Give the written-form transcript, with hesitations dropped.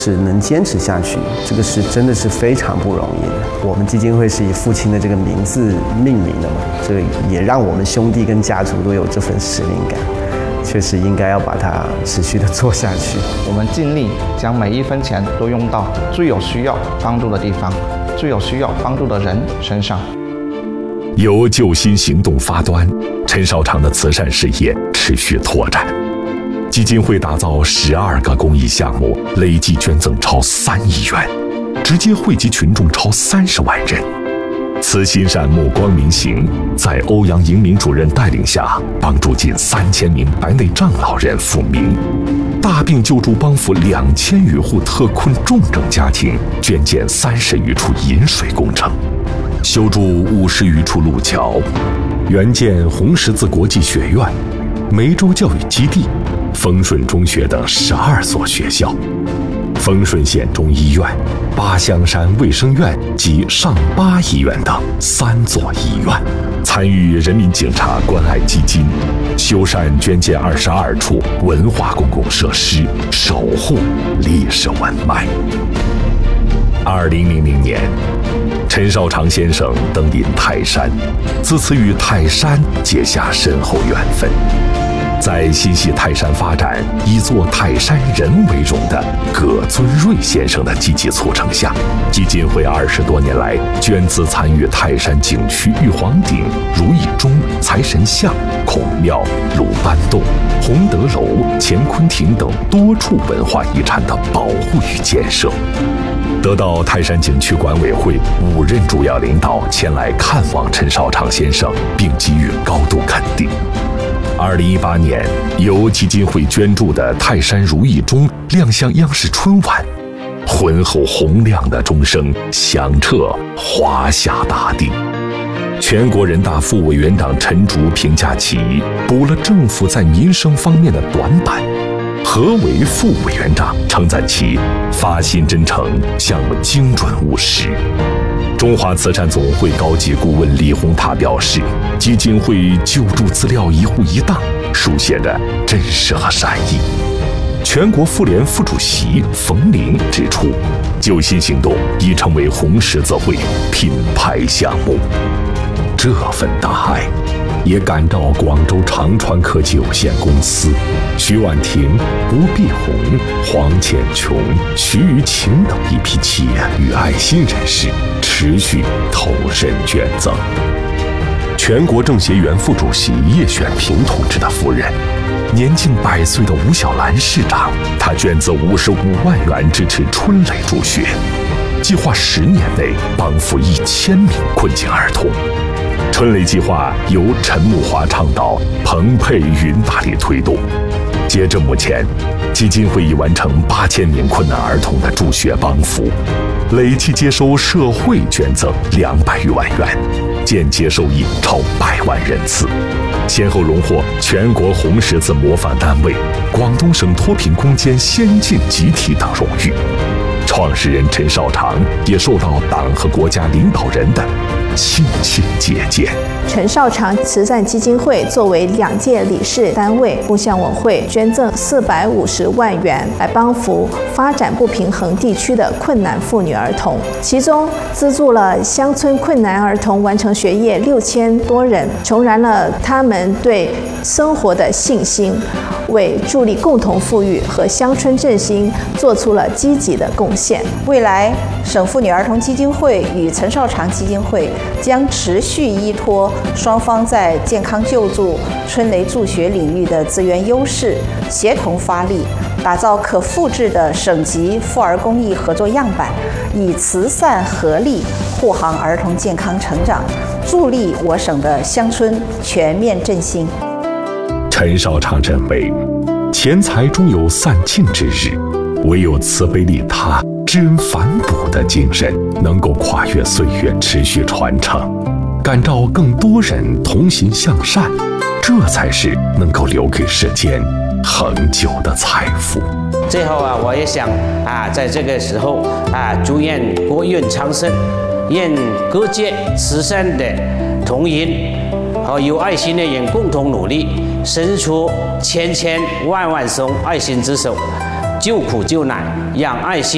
是能坚持下去，这个是真的是非常不容易的。我们基金会是以父亲的这个名字命名的嘛，这个也让我们兄弟跟家族都有这份使命感，确实应该要把它持续的做下去。 我们尽力将每一分钱都用到最有需要帮助的地方，最有需要帮助的人身上。 由救心行动发端，陈少常的慈善事业持续拓展。基金会打造12个公益项目，累计捐赠超3亿元，直接惠及群众超30万人。慈心善目光明行在欧阳迎明主任带领下，帮助近3000名白内障老人复明，大病救助帮扶2000余户特困重症家庭，捐建30余处饮水工程，修筑50余处路桥，援建红十字国际学院、梅州教育基地、丰顺中学等12所学校，丰顺县中医院、八乡山卫生院及上8医院等3座医院，参与人民警察关爱基金，修缮捐建22处文化公共设施，守护历史文脉。2000年，陈少常先生登临泰山，自此与泰山结下深厚缘分。在心系泰山发展、以做泰山人为荣的葛尊瑞先生的积极促成下，基金会20多年来捐资参与泰山景区玉皇顶、如意钟、财神像、孔庙、鲁班洞、洪德楼、乾坤亭等多处文化遗产的保护与建设，得到泰山景区管委会5任主要领导前来看望陈少常先生，并给予高度肯定。2018年，由基金会捐助的泰山如意钟亮相央视春晚，浑厚洪亮的钟声响彻华夏大地。全国人大副委员长陈竺评价其补了政府在民生方面的短板。何为副委员长称赞其发心真诚，项目精准务实。中华慈善总会高级顾问李洪塔表示，基金会救助资料一户一档，书写着真实和善意。全国妇联副主席冯玲指出，救心行动已成为红十字会品牌项目。这份大爱也感召广州长川科技有限公司、徐婉婷、吴碧红、黄浅琼、徐玉琴等一批企业与爱心人士持续投身捐赠。全国政协原副主席叶选平同志的夫人，年近100岁的吴小兰市长，他捐资55万元支持春蕾助学，计划10年内帮扶1000名困境儿童。春蕾计划由陈慕华倡导，彭佩云大力推动。截至目前，基金会已完成8000名困难儿童的助学帮扶，累计接收社会捐赠200余万元，间接受益超100万人次，先后荣获全国红十字模范单位、广东省脱贫攻坚先进集体等荣誉。创始人陈少常也受到党和国家领导人的亲切接见。 陈少常慈善基金会作为2届理事单位，共向我会捐赠450万元，来帮扶发展不平衡地区的困难妇女儿童。其中资助了乡村困难儿童完成学业6000多人，重燃了他们对生活的信心，为助力共同富裕和乡村振兴做出了积极的贡献。 未来，省妇女儿童基金会与陈少常基金会将持续依托双方在健康救助、春蕾助学领域的资源优势，协同发力，打造可复制的省级妇儿公益合作样板，以慈善合力护航儿童健康成长，助力我省的乡村全面振兴。 陈少常认为，钱财终有散尽之日，唯有慈悲利他、知恩反哺的精神，能够跨越岁月，持续传承，感召更多人同心向善，这才是能够留给世间恒久的财富。 最后我也想在这个时候祝愿国运昌盛，愿各界慈善的同仁和有爱心的人共同努力，伸出千千万万双爱心之手，救苦救难，让爱心